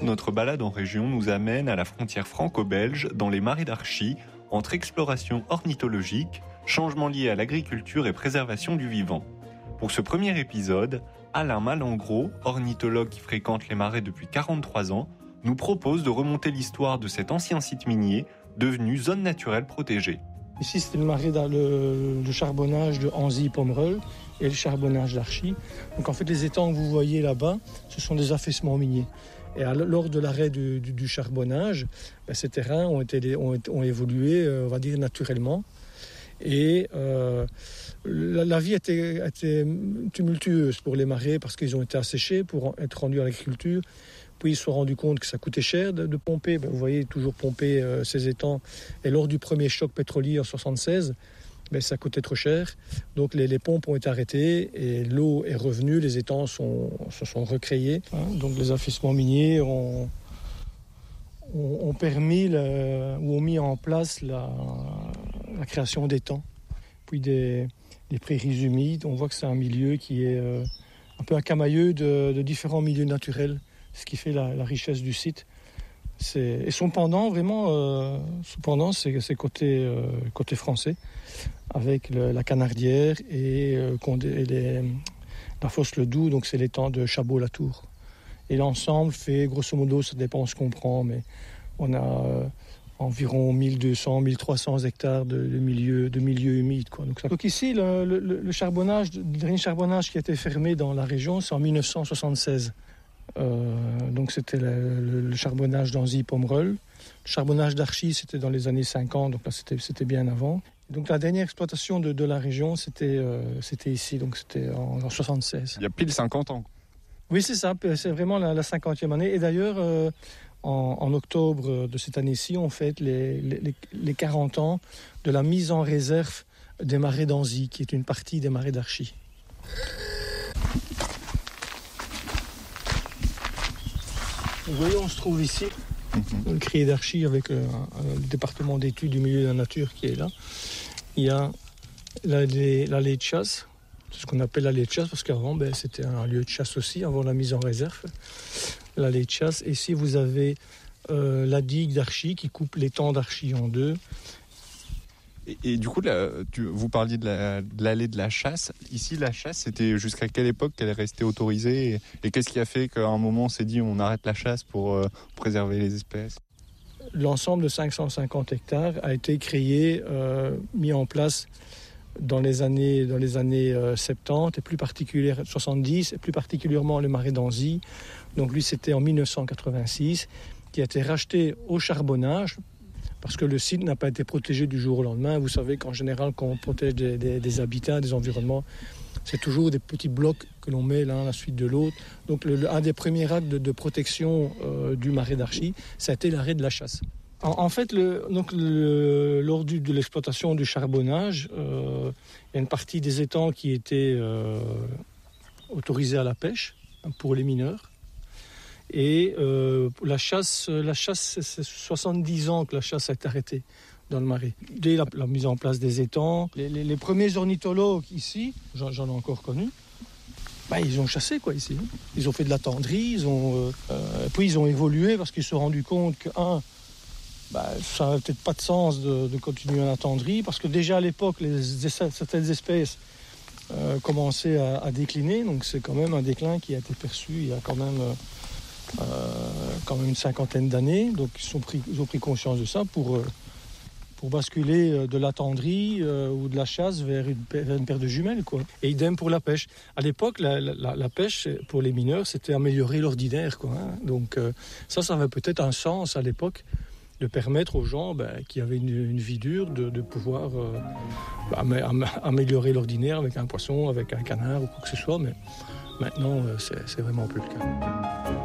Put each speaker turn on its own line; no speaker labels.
notre balade en région nous amène à la frontière franco-belge, dans les marais d'Archy, entre exploration ornithologique, changements liés à l'agriculture et préservation du vivant. Pour ce premier épisode, Alain Malengros, ornithologue qui fréquente les marais depuis 43 ans, nous propose de remonter l'histoire de cet ancien site minier, devenu zone naturelle protégée.
Ici, c'était le marais, le charbonnage de Anzy-Pomerol et le charbonnage d'Archy. Donc en fait, les étangs que vous voyez là-bas, ce sont des affaissements miniers. Et lors de l'arrêt du charbonnage, ces terrains ont évolué, on va dire, naturellement. Et la vie était tumultueuse pour les marais parce qu'ils ont été asséchés pour être rendus à l'agriculture. Puis ils se sont rendus compte que ça coûtait cher de pomper. Vous voyez, toujours pomper ces étangs. Et lors du premier choc pétrolier en 1976, ça coûtait trop cher. Donc les pompes ont été arrêtées et l'eau est revenue. Les étangs se sont recréés. Donc les affaissements miniers ont permis ou ont mis en place la création d'étangs. Puis des prairies humides. On voit que c'est un milieu qui est un peu un camailleux de différents milieux naturels. Ce qui fait la richesse du site. Et son pendant, vraiment, c'est côté français, avec la Canardière et la fosse Le Doubs, donc c'est l'étang de Chabot-la-Tour. Et l'ensemble fait, grosso modo, ça dépend ce qu'on prend, mais on a environ 1200-1300 hectares de milieux humides. Donc ici, le charbonnage, le dernier charbonnage qui a été fermé dans la région, c'est en 1976. Donc c'était le charbonnage d'Anzy-Pomerol. Le charbonnage d'Archy, c'était dans les années 50, donc là c'était bien avant. Donc la dernière exploitation de la région, c'était ici, donc c'était en 76.
Il y a pile 50 ans.
Oui, c'est ça, c'est vraiment la 50e année. Et d'ailleurs, en octobre de cette année-ci, on fête les 40 ans de la mise en réserve des marais d'Anzy, qui est une partie des marais d'Archy. Vous voyez, on se trouve ici, le crier d'Archy avec le département d'études du milieu de la nature qui est là. Il y a l'allée de chasse, c'est ce qu'on appelle l'allée de chasse parce qu'avant c'était un lieu de chasse aussi, avant la mise en réserve. L'allée de chasse. Et ici vous avez la digue d'Archy qui coupe l'étang d'Archy en deux.
Et du coup, vous parliez de l'allée de la chasse. Ici, la chasse, c'était jusqu'à quelle époque qu'elle est restée autorisée et qu'est-ce qui a fait qu'à un moment, on s'est dit on arrête la chasse pour préserver les espèces ?
L'ensemble de 550 hectares a été créé, mis en place dans les années 70 et plus particulièrement 70 et plus particulièrement le marais d'Anzy. Donc lui, c'était en 1986 qui a été racheté au charbonnage. Parce que le site n'a pas été protégé du jour au lendemain. Vous savez qu'en général, quand on protège des habitats, des environnements, c'est toujours des petits blocs que l'on met l'un à la suite de l'autre. Donc un des premiers actes de protection du marais d'Archy, ça a été l'arrêt de la chasse. En fait, lors de l'exploitation du charbonnage, il y a une partie des étangs qui était autorisée à la pêche pour les mineurs. Et la chasse, c'est 70 ans que la chasse a été arrêtée dans le marais. Dès la mise en place des étangs, les premiers ornithologues ici, j'en ai encore connu, ils ont chassé ici. Ils ont fait de la tendrie, puis ils ont évolué parce qu'ils se sont rendus compte que, ça n'avait peut-être pas de sens de continuer à la tendrie, parce que déjà à l'époque, certaines espèces commençaient à décliner, donc c'est quand même un déclin qui a été perçu il y a quand même une cinquantaine d'années. Donc ils ont pris conscience de ça pour basculer de la tendrie ou de la chasse vers une paire de jumelles, quoi. Et idem pour la pêche. À l'époque, la pêche pour les mineurs, c'était améliorer l'ordinaire, quoi. Donc ça avait peut-être un sens à l'époque, de permettre aux gens qui avaient une vie dure de pouvoir améliorer l'ordinaire avec un poisson, avec un canard ou quoi que ce soit. Mais maintenant, c'est vraiment plus le cas.